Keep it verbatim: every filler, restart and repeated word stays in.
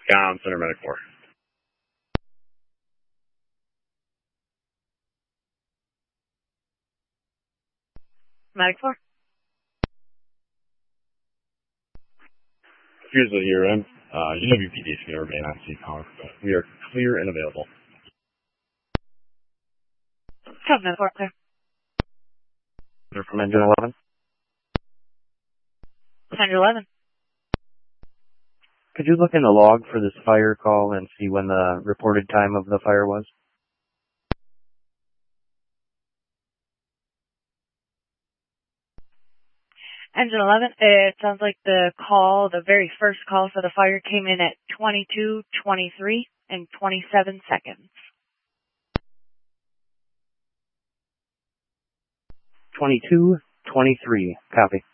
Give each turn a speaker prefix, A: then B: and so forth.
A: Down, Center Medic four.
B: Medic four.
A: Here's the year end. Uh, U W P D is going to remain on scene, however, but we are clear and available.
B: Covenant four, clear.
C: Clear from engine eleven.
B: Engine eleven.
C: Could you look in the log for this fire call and see when the reported time of the fire was?
B: Engine eleven, it sounds like the call, the very first call for the fire came in at twenty-two twenty-three and twenty-seven seconds.
C: twenty-two twenty-three, copy.